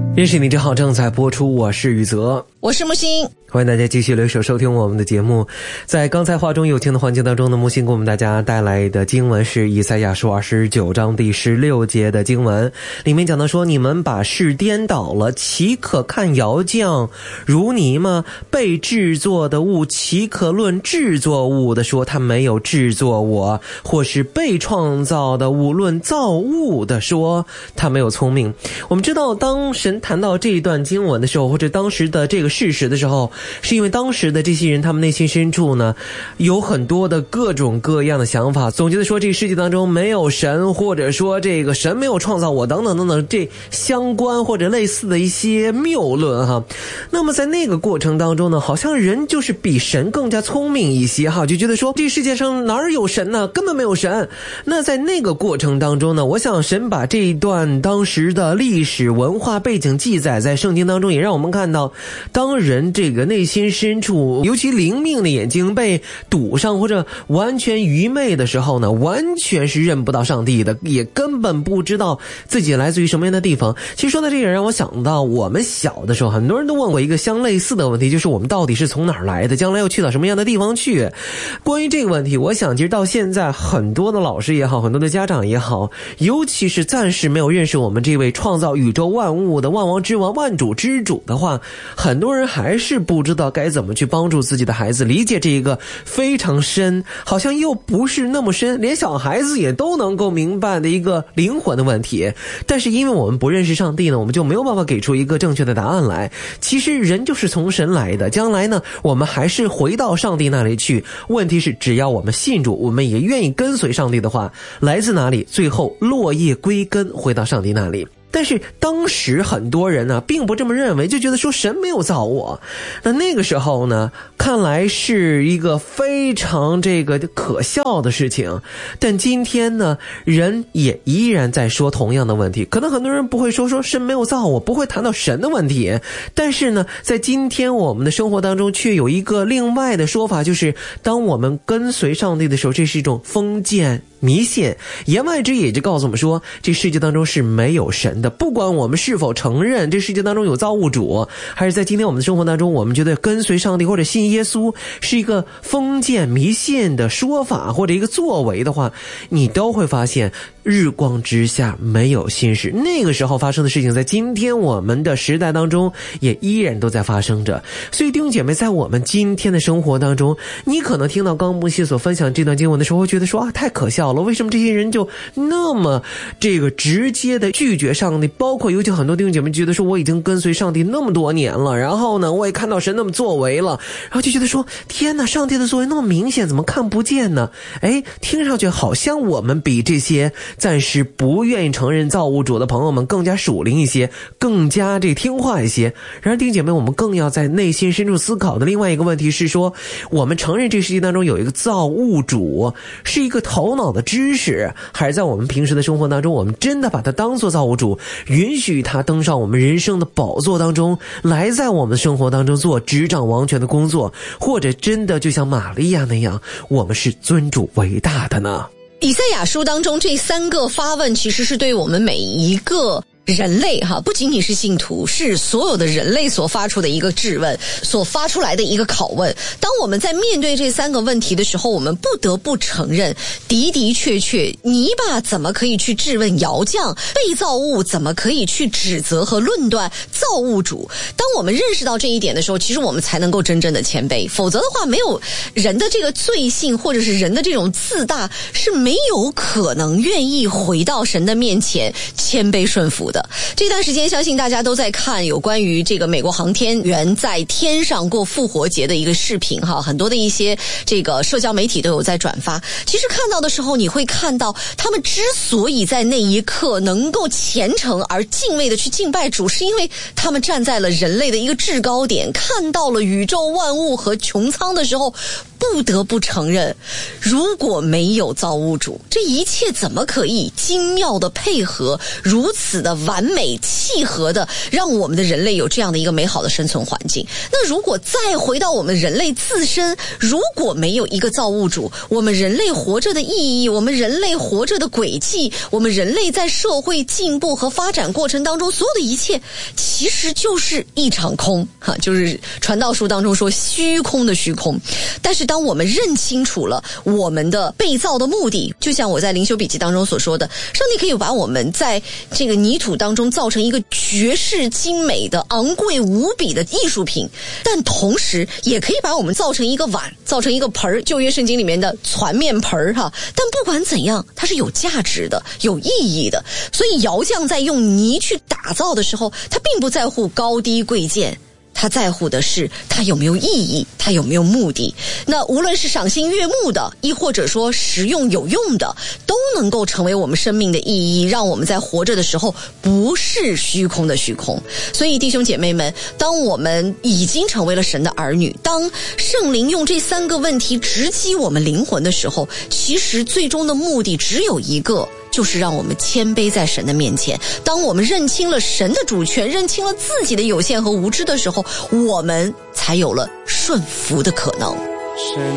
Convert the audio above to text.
认识你真好正在播出，我是宇泽， 我是木星， 欢迎大家继续留守收听我们的节目。在刚才话中有情的环境当中呢，木星给我们大家带来的经文是以赛亚书29章第16节的经文，里面讲到说，你们把事颠倒了，岂可看窑匠如泥吗？被制作的物岂可论制作物的说他没有制作我，或是被创造的物论造物的说他没有聪明。我们知道当神谈到这一段经文的时候，或者当时的这个事实的时候，是因为当时的这些人他们内心深处呢有很多的各种各样的想法，总觉得说这个世界当中没有神，或者说这个神没有创造我等等等等，这相关或者类似的一些谬论哈。那么在那个过程当中呢，好像人就是比神更加聪明一些哈，就觉得说这个世界上哪儿有神呢？根本没有神。那在那个过程当中呢，我想神把这一段当时的历史文化背景记载在圣经当中，也让我们看到当人这个内心深处尤其灵命的眼睛被堵上或者完全愚昧的时候呢，完全是认不到上帝的，也根本不知道自己来自于什么样的地方。其实说到这个让我想到我们小的时候，很多人都问过一个相类似的问题，就是我们到底是从哪儿来的，将来要去到什么样的地方去。关于这个问题，我想其实到现在很多的老师也好，很多的家长也好，尤其是暂时没有认识我们这位创造宇宙万物的万王之王万主之主的话，很多人还是不知道该怎么去帮助自己的孩子理解这一个非常深，好像又不是那么深，连小孩子也都能够明白的一个灵魂的问题。但是因为我们不认识上帝呢，我们就没有办法给出一个正确的答案来。其实人就是从神来的，将来呢我们还是回到上帝那里去。问题是只要我们信主，我们也愿意跟随上帝的话，来自哪里，最后落叶归根，回到上帝那里。但是当时很多人呢并不这么认为，就觉得说神没有造我。那个时候呢看来是一个非常这个可笑的事情。但今天呢人也依然在说同样的问题，可能很多人不会说神没有造我，不会谈到神的问题，但是呢在今天我们的生活当中却有一个另外的说法，就是当我们跟随上帝的时候，这是一种封建迷信。言外之意也就告诉我们说，这世界当中是没有神的。不管我们是否承认这世界当中有造物主，还是在今天我们的生活当中，我们觉得跟随上帝或者信耶稣是一个封建迷信的说法或者一个作为的话，你都会发现日光之下没有新事。那个时候发生的事情在今天我们的时代当中也依然都在发生着。所以弟兄姐妹，在我们今天的生活当中，你可能听到刚木西所分享这段经文的时候，会觉得说太可笑了，为什么这些人就那么这个直接的拒绝上帝？包括尤其很多弟兄姐妹觉得说，我已经跟随上帝那么多年了，然后呢我也看到神那么作为了，然后就觉得说天哪，上帝的作为那么明显，怎么看不见呢？听上去好像我们比这些暂时不愿意承认造物主的朋友们更加属灵一些，更加听话一些。然而弟兄姐妹，我们更要在内心深处思考的另外一个问题是说，我们承认这世界当中有一个造物主是一个头脑的知识，还是在我们平时的生活当中，我们真的把它当作造物主，允许他登上我们人生的宝座当中，来在我们的生活当中做执掌王权的工作，或者真的就像玛利亚那样，我们是尊主为大的呢？ 以赛亚书当中这3个发问其实是对我们每一个人类不仅仅是信徒，是所有的人类所发出的一个质问，所发出来的一个拷问。当我们在面对这3个问题的时候，我们不得不承认，的的确确泥巴怎么可以去质问窑匠，被造物怎么可以去指责和论断造物主。当我们认识到这一点的时候，其实我们才能够真正的谦卑，否则的话，没有人的这个罪性或者是人的这种自大，是没有可能愿意回到神的面前谦卑顺服的。这段时间相信大家都在看有关于这个美国航天员在天上过复活节的一个视频很多的一些这个社交媒体都有在转发。其实看到的时候，你会看到他们之所以在那一刻能够虔诚而敬畏的去敬拜主，是因为他们站在了人类的一个制高点，看到了宇宙万物和穹苍的时候， 不得不承认，如果没有造物主，这一切怎么可以精妙的配合，如此的完美契合的让我们的人类有这样的一个美好的生存环境？那如果再回到我们人类自身，如果没有一个造物主，我们人类活着的意义，我们人类活着的轨迹，我们人类在社会进步和发展过程当中所有的一切，其实就是一场空，就是传道书当中说虚空的虚空。但是当我们认清楚了我们的被造的目的，就像我在灵修笔记当中所说的，上帝可以把我们在这个泥土当中造成一个绝世精美的昂贵无比的艺术品，但同时也可以把我们造成一个碗，造成一个盆儿，旧约圣经里面的攒面盆儿哈。但不管怎样，它是有价值的，有意义的。所以窑匠在用泥去打造的时候，他并不在乎高低贵贱，他在乎的是他有没有意义，他有没有目的。那无论是赏心悦目的，亦或者说实用有用的，都能够成为我们生命的意义，让我们在活着的时候不是虚空的虚空。所以弟兄姐妹们，当我们已经成为了神的儿女，当圣灵用这3个问题直击我们灵魂的时候，其实最终的目的只有一个，就是让我们谦卑在神的面前。当我们认清了神的主权，认清了自己的有限和无知的时候，我们才有了顺服的可能。